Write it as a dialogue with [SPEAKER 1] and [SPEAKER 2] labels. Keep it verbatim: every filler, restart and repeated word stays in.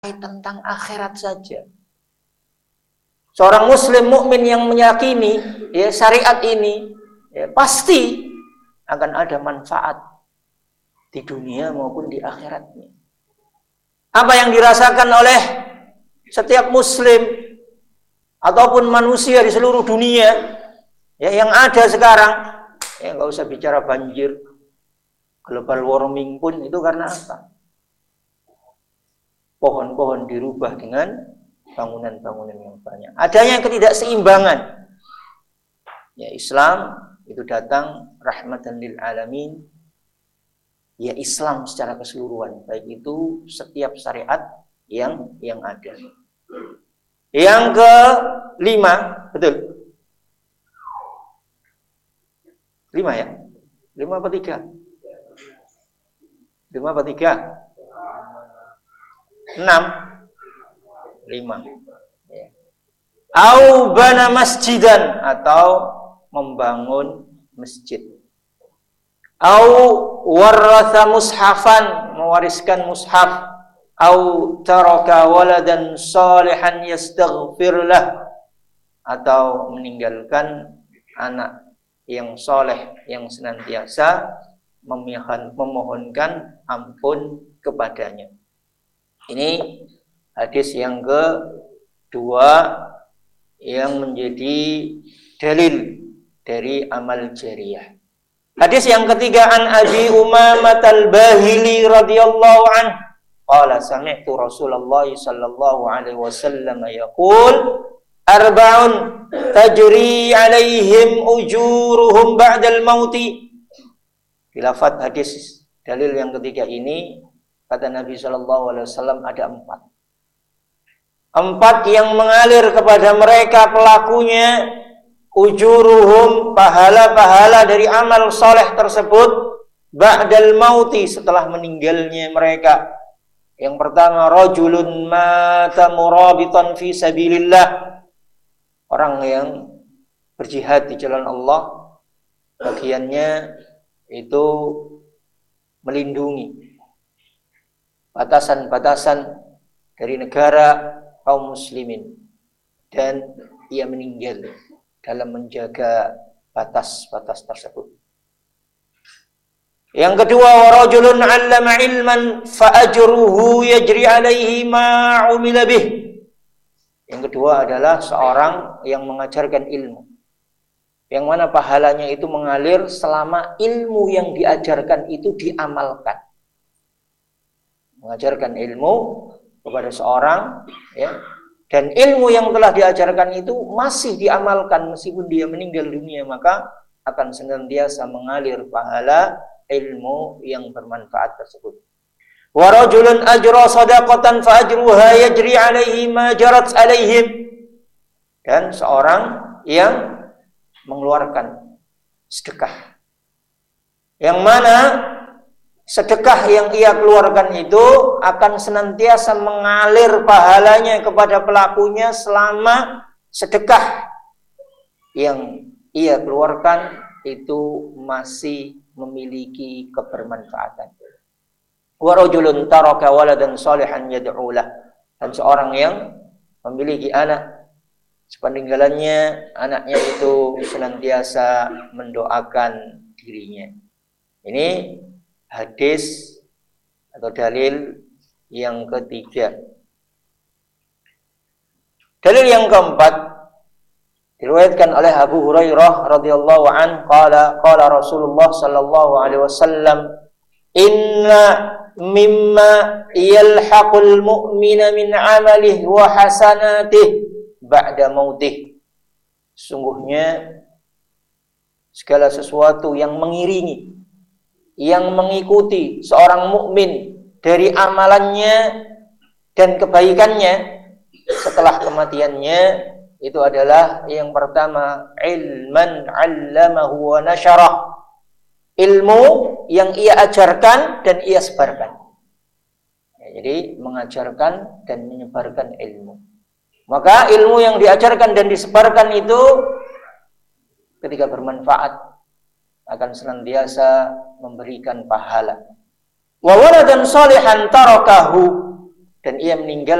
[SPEAKER 1] tentang akhirat saja. Seorang muslim mukmin yang meyakini ya syariat ini ya, pasti akan ada manfaat di dunia maupun di akhiratnya. Apa yang dirasakan oleh setiap muslim ataupun manusia di seluruh dunia ya, yang ada sekarang, ya nggak usah bicara banjir, global warming pun itu karena apa? Pohon-pohon dirubah dengan bangunan-bangunan yang banyak. Adanya ketidakseimbangan. Ya, Islam itu datang rahmatan lil alamin. Ya, Islam secara keseluruhan, baik itu setiap syariat yang yang ada. Yang kelima, betul? Lima ya? Lima apa tiga? Lima apa tiga? Enam, lima. Ya. Au bana masjidan, atau membangun masjid. Au waratha mushafan, mewariskan mushaf. Au taraka waladan salihan yastaghfir lah, atau meninggalkan anak yang soleh yang senantiasa memohonkan ampun kepadanya. Ini hadis yang kedua yang menjadi dalil dari amal jariyah. Hadis yang ketiga, an Abi Umamah al-Bahili radhiyallahu anhu qala sami'tu Rasulullah sallallahu alaihi wasallam yaqul arba'un tajri 'alaihim ujuruhum ba'dal mauti. Lafaz hadis dalil yang ketiga ini, kata Nabi shallallahu alaihi wasallam, ada empat. Empat yang mengalir kepada mereka pelakunya, ujuruhum, pahala-pahala dari amal soleh tersebut, ba'dal mauti, setelah meninggalnya mereka. Yang pertama, rajulun mata murabitan fi sabilillah, orang yang berjihad di jalan Allah, bagiannya itu melindungi batasan-batasan dari negara kaum muslimin, dan ia meninggal dalam menjaga batas-batas tersebut. Yang kedua, warajulun 'allama 'ilman fa ajruhu yajri 'alaihi ma 'umila bih. Yang kedua adalah seorang yang mengajarkan ilmu, yang mana pahalanya itu mengalir selama ilmu yang diajarkan itu diamalkan. Mengajarkan ilmu kepada seorang ya, dan ilmu yang telah diajarkan itu masih diamalkan meskipun dia meninggal dunia, maka akan senantiasa mengalir pahala ilmu yang bermanfaat tersebut. Wa rajulun ajra shadaqatan fa ajruha yajri 'alaihi ma jarat 'alaihim. Dan seorang yang mengeluarkan sedekah, yang mana sedekah yang ia keluarkan itu akan senantiasa mengalir pahalanya kepada pelakunya selama sedekah yang ia keluarkan itu masih memiliki kebermanfaatan. Wa rajulun taraka waladan salihan yad'u lah, dan seorang yang memiliki anak, sepeninggalannya anaknya itu senantiasa mendoakan dirinya. Ini hadis atau dalil yang ketiga. Dalil yang keempat diriwayatkan oleh Abu Hurairah radhiyallahu anhu qala qala Rasulullah sallallahu alaihi wasallam, inna mimma yalhaqul mu'mina min 'amalihi wa hasanatihi ba'da mautih. Sungguhnya segala sesuatu yang mengiringi, yang mengikuti seorang mukmin dari amalannya dan kebaikannya setelah kematiannya, itu adalah yang pertama, ilman 'allamahu wa nasyarah, ilmu yang ia ajarkan dan ia sebarkan. Ya, jadi mengajarkan dan menyebarkan ilmu. Maka ilmu yang diajarkan dan disebarkan itu ketika bermanfaat akan senantiasa memberikan pahala. Wa waladan salihan tarakahu, dan ia meninggal